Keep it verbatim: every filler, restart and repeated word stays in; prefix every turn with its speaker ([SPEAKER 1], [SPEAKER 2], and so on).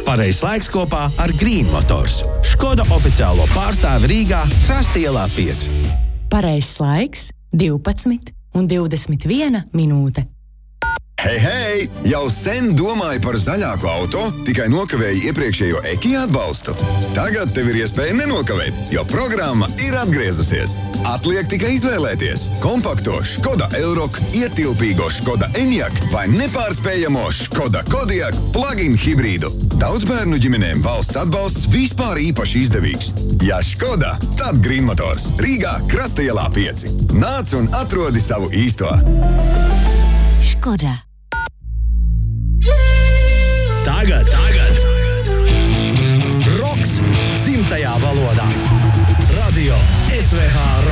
[SPEAKER 1] Pareizs laiks kopā ar Green Motors. Škoda oficiālo pārstāvi Rīgā, Krasta ielā pieci.
[SPEAKER 2] Pareizs laiks divpadsmit un divdesmit viena minūte.
[SPEAKER 3] Hei, hei! Jau sen domāju par zaļāku auto, tikai nokavēju iepriekšējo Eki atbalstu. Tagad tev ir iespēja nenokavēt, jo programma ir atgriezusies. Atliek tikai izvēlēties kompakto Škoda Elroq, ietilpīgo Škoda Enyaq vai nepārspējamo Škoda Kodiaq plug-in hibrīdu. Daudzbērnu ģimenēm valsts atbalsts vispār īpaši izdevīgs. Ja Škoda, tad Green Motors. Rīgā, Krasta ielā pieci. Nāc un atrodi savu īsto.
[SPEAKER 4] Škoda.
[SPEAKER 1] Tagad, tagad. Roks dzimtajā valodā. Radio S V H